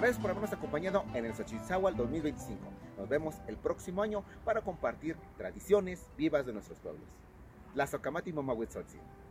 Gracias por habernos acompañado en el Xochitzáhuatl 2025. Nos vemos el próximo año para compartir tradiciones vivas de nuestros pueblos. La Socamati Mamahuitzotzi.